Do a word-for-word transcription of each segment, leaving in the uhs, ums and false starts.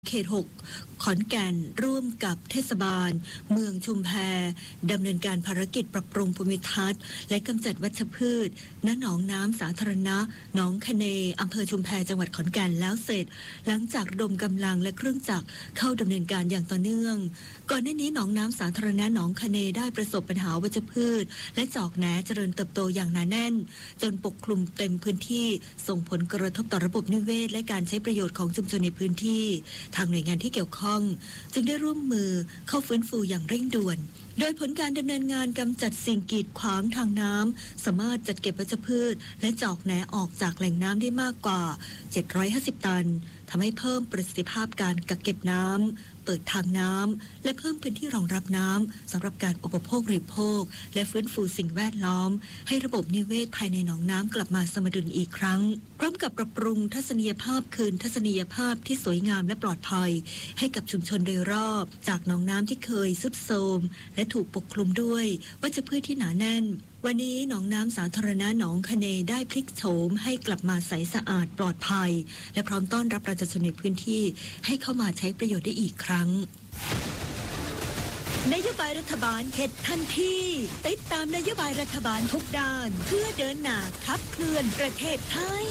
เขตหกขอนแก่นร่วมกับเทศบาลเมืองชุมแพดำเนินการภารกิจปรับปรุงภูมิทัศน์และกำจัดวัชพืชณหนองน้ำสาธารณะหนองคะเนอำเภอชุมแพจังหวัดขอนแก่นแล้วเสร็จหลังจากระดมกำลังและเครื่องจักรเข้าดำเนินการอย่างต่อเนื่องก่อนหน้านี้หนองน้ำสาธารณะหนองคะเนได้ประสบปัญหาวัชพืชและจอกแหนเจริญเติบโตอย่างหนาแน่นจนปกคลุมเต็มพื้นที่ส่งผลกระทบต่อระบบนิเวศและการใช้ประโยชน์ของชุมชนในพื้นที่ทางหน่วยงานที่เกี่ยวข้องจึงได้ร่วมมือเข้าฟื้นฟูอย่างเร่งด่วนโดยผลการดำเนินงานกำจัดสิ่งกีดขวางทางน้ำสามารถจัดเก็บวัชพืชและจอกแหนออกจากแหล่งน้ำได้มากกว่าเจ็ดร้อยห้าสิบตันทำให้เพิ่มประสิทธิภาพการกักเก็บน้ำเปิดทางน้ำและเพิ่มพื้นที่รองรับน้ำสำหรับการอุปโภคบริโภคและฟื้นฟูสิ่งแวดล้อมให้ระบบนิเวศภายในหนองน้ำกลับมาสมดุลอีกครั้งพร้อมกับปรับปรุงทัศนียภาพคืนทัศนียภาพที่สวยงามและปลอดภัยให้กับชุมชนโดยรอบจากหนองน้ำที่เคยทรุดโทรมและถูกปกคลุมด้วยวัชพืชที่หนาแน่นวันนี้หนองน้ำสาธารณะหนองคะเนได้พลิกโฉมให้กลับมาใสสะอาดปลอดภัยและพร้อมต้อนรับประชาชนในพื้นที่ให้เข้ามาใช้ประโยชน์ได้อีกครั้งนโยบายรัฐบาลเห็ดทันทีติดตามนโยบายรัฐบาลทุกด้านเพื่อเดินหน้าขับเคลื่อนประเทศไทย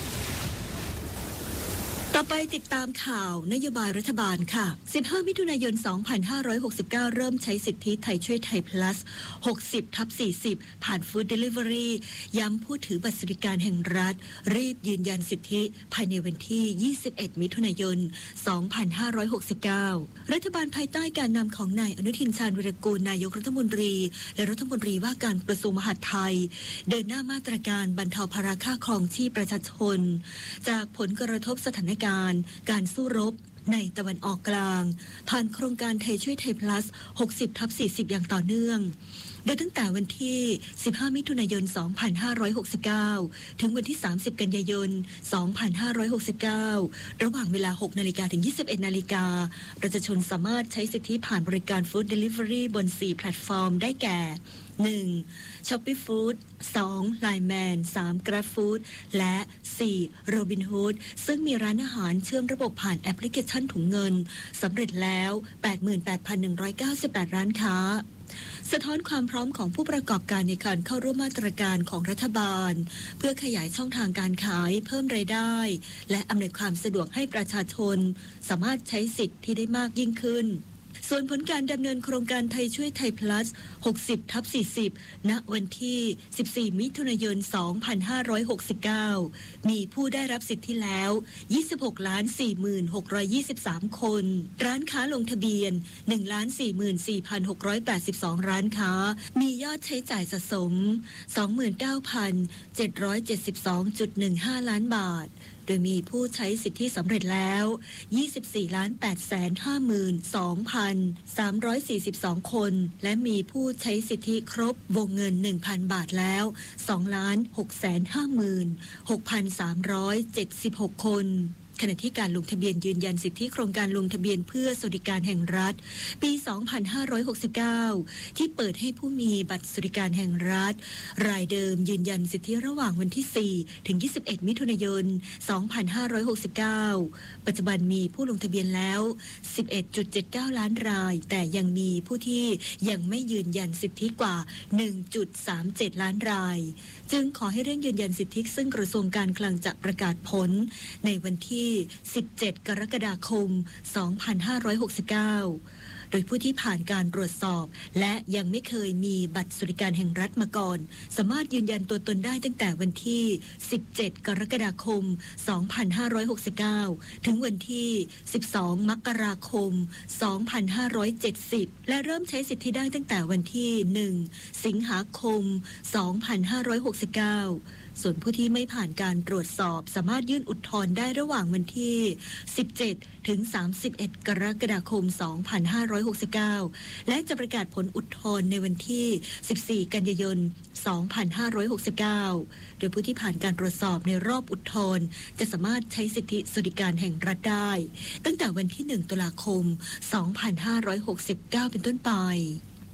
ต่อไปติดตามข่าวนโยบายรัฐบาลค่ะสิบห้ามิถุนายนสองพันห้าร้อยหกสิบเก้าเริ่มใช้สิทธิไทยช่วยไทย plus หกสิบทับสี่สิบ ผ่าน Food Delivery ย้ำผู้ถือบัตรสวัสดิการแห่งรัฐรีบยืนยันสิทธิภายในวันที่ยี่สิบเอ็ดมิถุนายนสองพันห้าร้อยหกสิบเก้ารัฐบาลภายใต้การนำของนายอนุทินชาญวิรากูลนายกรัฐมนตรีและรัฐมนตรีว่าการกระทรวงมหาดไทยเดินหน้ามาตรการบรรเทาภาระค่าครองชีพประชาชนจากผลกระทบสถานการณ์การสู้รบในตะวันออกกลางผ่านโครงการไทยช่วยไทย plus หกสิบทับสี่สิบอย่างต่อเนื่องโดยตั้งแต่วันที่สิบห้ามิถุนายนสองพันห้าร้อยหกสิบเก้าถึงวันที่สามสิบกันยายนสองพันห้าร้อยหกสิบเก้าระหว่างเวลา หกนาฬิกาถึงยี่สิบเอ็ดนาฬิกาประชาชนสามารถใช้สิทธิผ่านบริการ Food Delivery บนสี่แพลตฟอร์มได้แก่หนึ่ง Shopee Food สอง ไลน์ แมน สาม GrabFood และสี่ Robinhood ซึ่งมีร้านอาหารเชื่อมระบบผ่านแอปพลิเคชันถุงเงินสำเร็จแล้ว แปดหมื่นแปดพันหนึ่งร้อยเก้าสิบแปด ร้านค้าสะท้อนความพร้อมของผู้ประกอบการในการเข้าร่วมมาตรการของรัฐบาลเพื่อขยายช่องทางการขายเพิ่มรายได้และอำนวยความสะดวกให้ประชาชนสามารถใช้สิทธิ์ที่ได้มากยิ่งขึ้นส่วนผลการดำเนินโครงการไทยช่วยไทย plus หกสิบทับสี่สิบ ณ วันที่ สิบสี่มิถุนายนสองพันห้าร้อยหกสิบเก้ามีผู้ได้รับสิทธิแล้ว ยี่สิบหกล้านสี่หมื่นหกร้อยยี่สิบสาม คน ร้านค้าลงทะเบียน หนึ่งล้านสี่หมื่นสี่พันหกร้อยแปดสิบสอง ร้านค้ามียอดใช้จ่ายสะสม สองหมื่นเก้าพันเจ็ดร้อยเจ็ดสิบสองจุดหนึ่งห้า ล้านบาทโดยมีผู้ใช้สิทธิสำเร็จแล้ว ยี่สิบสี่ล้านแปดแสนห้าหมื่นสองพันสามร้อยสี่สิบสอง คนและมีผู้ใช้สิทธิครบวงเงิน หนึ่งพัน บาทแล้ว สองล้านหกแสนห้าหมื่นหกพันสามร้อยเจ็ดสิบหก คนขณะที่การลงทะเบียนยืนยันสิทธิโครงการลงทะเบียนเพื่อสวัสดิการแห่งรัฐปี สองพันห้าร้อยหกสิบเก้า ที่เปิดให้ผู้มีบัตรสวัสดิการแห่งรัฐรายเดิมยืนยันสิทธิระหว่างวันที่ สี่ ถึง ยี่สิบเอ็ด มิถุนายน สองพันห้าร้อยหกสิบเก้า ปัจจุบันมีผู้ลงทะเบียนแล้ว สิบเอ็ดจุดเจ็ดเก้า ล้านรายแต่ยังมีผู้ที่ยังไม่ยืนยันสิทธิกว่า หนึ่งจุดสามเจ็ด ล้านรายจึงขอให้เร่งยืนยันสิทธิซึ่งกระทรวงการคลังจะประกาศผลในวันที่สิบเจ็ด กรกฎาคม สองพันห้าร้อยหกสิบเก้า โดยผู้ที่ผ่านการตรวจสอบและยังไม่เคยมีบัตรสวัสดิการแห่งรัฐมาก่อนสามารถยืนยันตัวตนได้ตั้งแต่วันที่ สิบเจ็ด กรกฎาคม สองพันห้าร้อยหกสิบเก้า ถึงวันที่ สิบสอง มกราคม สองพันห้าร้อยเจ็ดสิบ และเริ่มใช้สิทธิได้ตั้งแต่วันที่ หนึ่ง สิงหาคม สองพันห้าร้อยหกสิบเก้าส่วนผู้ที่ไม่ผ่านการตรวจสอบสามารถยื่นอุทธรณ์ได้ระหว่างวันที่ สิบเจ็ด ถึง สามสิบเอ็ด กรกฎาคม สองพันห้าร้อยหกสิบเก้า และจะประกาศผลอุทธรณ์ในวันที่ สิบสี่ กันยายน สองพันห้าร้อยหกสิบเก้า โดยผู้ที่ผ่านการตรวจสอบในรอบอุทธรณ์จะสามารถใช้สิทธิสวัสดิการแห่งรัฐได้ตั้งแต่วันที่ หนึ่ง ตุลาคม สองพันห้าร้อยหกสิบเก้า เป็นต้นไป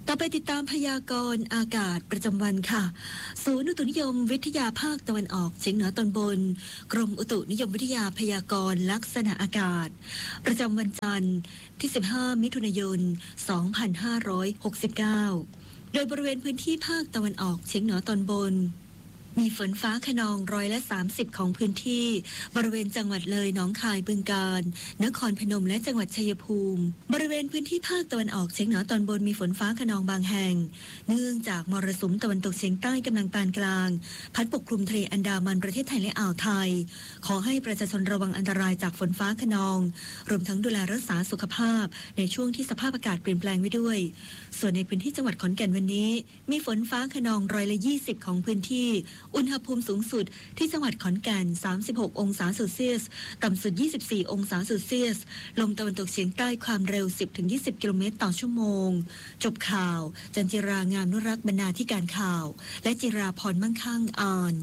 ต่อไปติดตามพยากรณ์อากาศประจำวันค่ะศูนย์อุตุนิยมวิทยาภาคตะวันออกเฉียงเหนือตอนบนกรมอุตุนิยมวิทยาพยากรณ์ลักษณะอากาศประจำวันจันทร์ที่สิบห้ามิถุนายนสองพันห้าร้อยหกสิบเก้าโดยบริเวณพื้นที่ภาคตะวันออกเฉียงเหนือตอนบนมีฝนฟ้าคะนองร้อยละสามสิบของพื้นที่บริเวณจังหวัดเลยหนองคายบึงกาฬนครพนมและจังหวัดชัยภูมิบริเวณพื้นที่ภาคตะวันออกเฉียงเหนือตอนบนมีฝนฟ้าคะนองบางแห่งเนื่องจากมรสุมตะวันตกเฉียงใต้กำลังปานกลางพัดปกคลุมทะเลอันดามันประเทศไทยและอ่าวไทยขอให้ประชาชนระวังอันตรายจากฝนฟ้าคะนองรวมทั้งดูแลรักษาสุขภาพในช่วงที่สภาพอากาศเปลี่ยนแปลงไว้ด้วยส่วนในพื้นที่จังหวัดขอนแก่นวันนี้มีฝนฟ้าคะนองร้อยละยี่สิบของพื้นที่อุณหภูมิสูงสุดที่จังหวัดขอนแก่นสามสิบหกองศาเซลเซียสต่ำสุดยี่สิบสี่องศาเซลเซียสลมตะวันตกเฉียงใต้ความเร็ว สิบถึงยี่สิบ กิโลเมตรต่อชั่วโมงจบข่าวจันจิรางามนุรักษ์บรรณาธิการข่าวและจิราพรมั่งคั่งอ่าน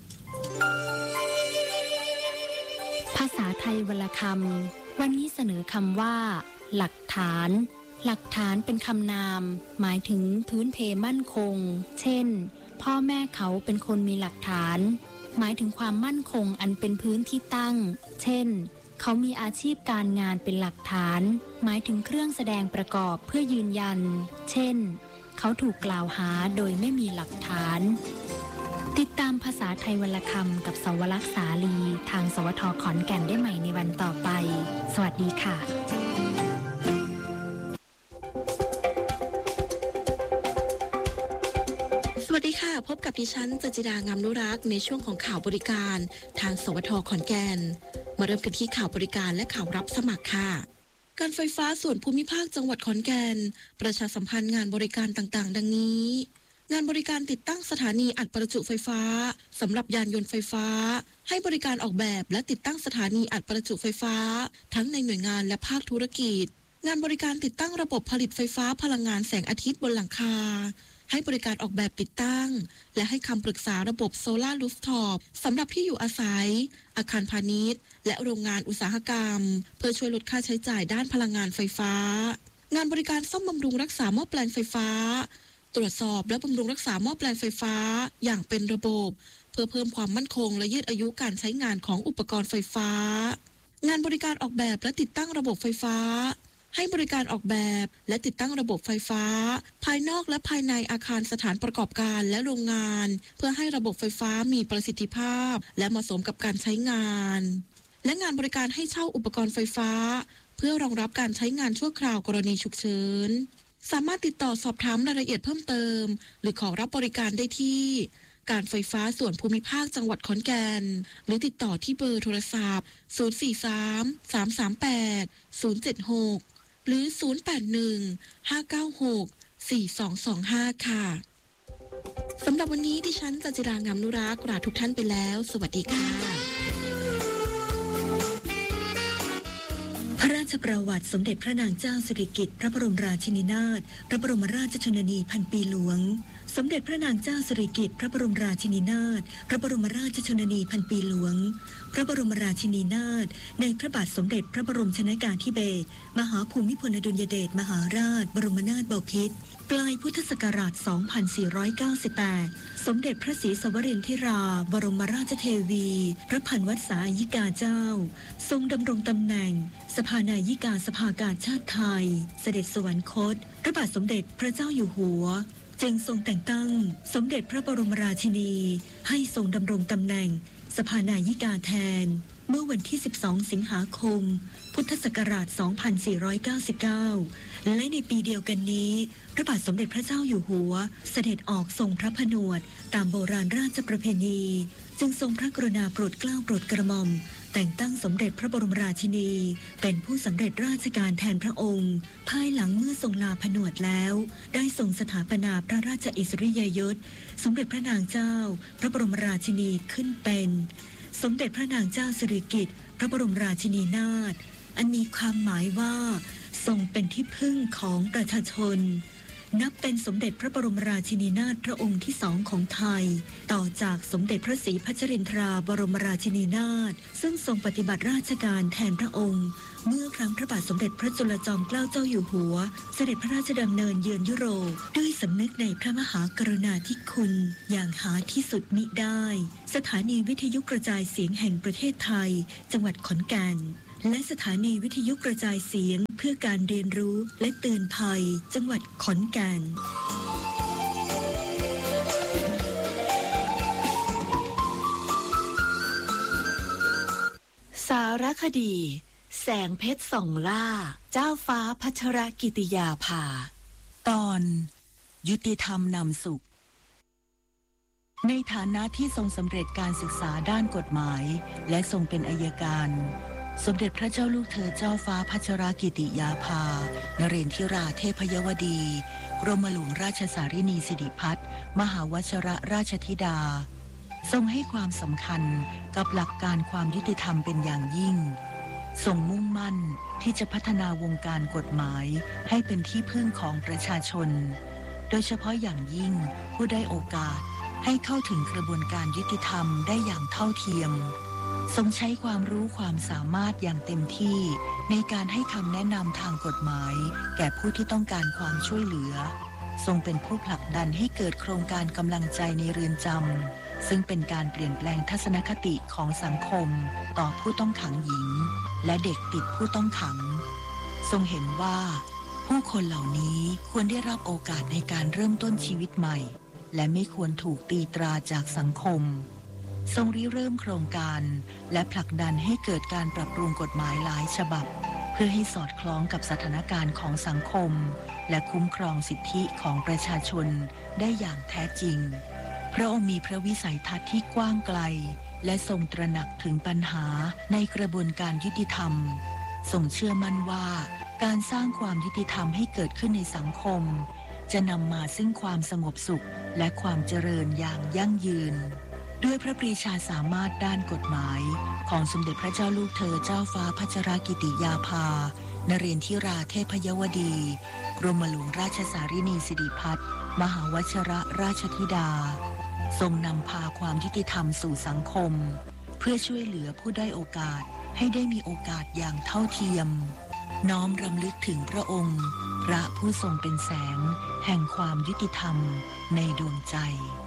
ภาษาไทยวรรณคำวันนี้เสนอคำว่าหลักฐานหลักฐานเป็นคำนามหมายถึงพื้นเพมั่นคงเช่นพ่อแม่เขาเป็นคนมีหลักฐานหมายถึงความมั่นคงอันเป็นพื้นที่ตั้งเช่นเขามีอาชีพการงานเป็นหลักฐานหมายถึงเครื่องแสดงประกอบเพื่อยืนยันเช่นเขาถูกกล่าวหาโดยไม่มีหลักฐานติดตามภาษาไทยวรรณคำกับสวรักษ์สาลีทางสวทขอนแก่นได้ใหม่ในวันต่อไปสวัสดีค่ะสวัสดีค่ะพบกับดิฉันจันจิรางามนุรักษ์ในช่วงของข่าวบริการทางสวทขอนแก่นมาเริ่มกันที่ข่าวบริการและข่าวรับสมัครค่ะการไฟฟ้าส่วนภูมิภาคจังหวัดขอนแก่นประชาสัมพันธ์งานบริการต่างๆดังนี้งานบริการติดตั้งสถานีอัดประจุไฟฟ้าสำหรับยานยนต์ไฟฟ้าให้บริการออกแบบและติดตั้งสถานีอัดประจุไฟฟ้าทั้งในหน่วยงานและภาคธุรกิจงานบริการติดตั้งระบบผลิตไฟฟ้าพลังงานแสงอาทิตย์บนหลังคาให้บริการออกแบบติดตั้งและให้คำปรึกษาระบบโซลาร์รูฟท็อปสำหรับที่อยู่อาศัยอาคารพาณิชย์และโรงงานอุตสาหกรรมเพื่อช่วยลดค่าใช้จ่ายด้านพลังงานไฟฟ้างานบริการซ่อมบำรุงรักษาหม้อแปลงไฟฟ้าตรวจสอบและบำรุงรักษาหม้อแปลงไฟฟ้าอย่างเป็นระบบเพื่อเพิ่มความมั่นคงและยืดอายุการใช้งานของอุปกรณ์ไฟฟ้างานบริการออกแบบและติดตั้งระบบไฟฟ้าให้บริการออกแบบและติดตั้งระบบไฟฟ้าภายนอกและภายในอาคารสถานประกอบการและโรงงานเพื่อให้ระบบไฟฟ้ามีประสิทธิภาพและเหมาะสมกับการใช้งานและงานบริการให้เช่าอุปกรณ์ไฟฟ้าเพื่อรองรับการใช้งานชั่วคราวกรณีฉุกเฉินสามารถติดต่อสอบถามรายละเอียดเพิ่มเติมหรือขอรับบริการได้ที่การไฟฟ้าส่วนภูมิภาคจังหวัดขอนแก่นหรือติดต่อที่เบอร์โทรศัพท์ศูนย์ สี่ สาม สาม สาม แปด ศูนย์ เจ็ด หกหรือศูนย์ แปด หนึ่ง ห้า เก้า หก สี่ สอง สอง ห้าค่ะสำหรับวันนี้ดิฉันจันจิรางามนุรักษ์ลาทุกท่านไปแล้วสวัสดีค่ะพระราชประวัติสมเด็จพระนางเจ้าสิริกิติ์พระบรมราชินีนาถพระบรมราชชนนีพันปีหลวงสมเด็จพระนางเจ้าสิริกิติ์พระบรมราชินีนาถพระบรมราชชนนีพันปีหลวงพระบรมราชินีนาถในพระบาทสมเด็จพระบรมชนกาธิเบศรมหาภูมิพลอดุลยเดชมหาราชบรมนาถบพิตรปลายพุทธศักราช สองพันสี่ร้อยเก้าสิบแปด สมเด็จพระศรีสวรินทรา บรมราชเทวี พระพันวษายิกาเจ้าทรงดำรงตำแหน่งสภานายิกาสภากาชาติไทยเสด็จสวรรคตพระบาทสมเด็จพระเจ้าอยู่หัวจึงทรงแต่งตั้งสมเด็จพระบรมราชินีให้ทรงดำรงตำแหน่งสภานายิกาแทนเมื่อวันที่สิบสองสิงหาคมพุทธศักราช สองพันสี่ร้อยเก้าสิบเก้า และในปีเดียวกันนี้พระบาทสมเด็จพระเจ้าอยู่หัวเสด็จออกทรงพระผนวดตามโบราณราชประเพณีจึงทรงพระกรุณาโปรดเกล้าโปรดกระหม่อมแต่งตั้งสมเด็จพระบรมราชินีเป็นผู้สำเร็จราชการแทนพระองค์ภายหลังเมื่อทรงลาผนวดแล้วได้ทรงสถาปนาพระราชอิสริยยศสมเด็จพระนางเจ้าพระบรมราชินีขึ้นเป็นสมเด็จพระนางเจ้าสิริกิติ์พระบรมราชินีนาถอันมีความหมายว่าทรงเป็นที่พึ่งของประชาชนนับเป็นสมเด็จพระบรมราชินีนาถพระองค์ที่สองของไทยต่อจากสมเด็จพระศรีพัชรินทราบรมราชินีนาถซึ่งทรงปฏิบัติราชการแทนพระองค์เมื่อครั้งพระบาทสมเด็จพระจุลจอมเกล้าเจ้าอยู่หัวเสด็จพระราชดำเนินเยือนยุโรปด้วยสำนึกในพระมหากรุณาธิคุณอย่างหาที่สุดมิได้สถานีวิทยุกระจายเสียงแห่งประเทศไทยจังหวัดขอนแก่นและสถานีวิทยุกระจายเสียงเพื่อการเรียนรู้และเตือนภัยจังหวัดขอนแก่นสารคดีแสงเพชรส่องล่าเจ้าฟ้าพัชรกิติยาภาตอนยุติธรรมนำสุขในฐานะที่ทรงสำเร็จการศึกษาด้านกฎหมายและทรงเป็นอัยการสมเด็จพระเจ้าลูกเธอเจ้าฟ้าพัชรกิติยาภานเรนทิราเทพยวดีกรมหลวงราชสารินีสิริพัฒน์มหาวชรราชธิดาทรงให้ความสำคัญกับหลักการความยุติธรรมเป็นอย่างยิ่งทรงมุ่งมั่นที่จะพัฒนาวงการกฎหมายให้เป็นที่พึ่งของประชาชนโดยเฉพาะอย่างยิ่งผู้ได้โอกาสให้เข้าถึงกระบวนการยุติธรรมได้อย่างเท่าเทียมทรงใช้ความรู้ความสามารถอย่างเต็มที่ในการให้คำแนะนำทางกฎหมายแก่ผู้ที่ต้องการความช่วยเหลือทรงเป็นผู้ผลักดันให้เกิดโครงการกำลังใจในเรือนจำซึ่งเป็นการเปลี่ยนแปลงทัศนคติของสังคมต่อผู้ต้องขังหญิงและเด็กติดผู้ต้องขังทรงเห็นว่าผู้คนเหล่านี้ควรได้รับโอกาสในการเริ่มต้นชีวิตใหม่และไม่ควรถูกตีตราจากสังคมทรงริเริ่มโครงการและผลักดันให้เกิดการปรับปรุงกฎหมายหลายฉบับเพื่อให้สอดคล้องกับสถานการณ์ของสังคมและคุ้มครองสิทธิของประชาชนได้อย่างแท้จริงพระองค์มีพระวิสัยทัศน์ที่กว้างไกลและทรงตระหนักถึงปัญหาในกระบวนการยุติธรรมทรงเชื่อมั่นว่าการสร้างความยุติธรรมให้เกิดขึ้นในสังคมจะนำมาซึ่งความสงบสุขและความเจริญอย่างยั่งยืนด้วยพระปรีชาสามารถด้านกฎหมายของสมเด็จพระเจ้าลูกเธอเจ้าฟ้าพัชรกิติยาภานเรนทิราเทพยวดีกรมหลวงราชสารินีสิริพัฒน์มหาวชรราชธิดาทรงนำพาความยุติธรรมสู่สังคมเพื่อช่วยเหลือผู้ได้โอกาสให้ได้มีโอกาสอย่างเท่าเทียมน้อมรำลึกถึงพระองค์พระผู้ทรงเป็นแสงแห่งความยุติธรรมในดวงใจ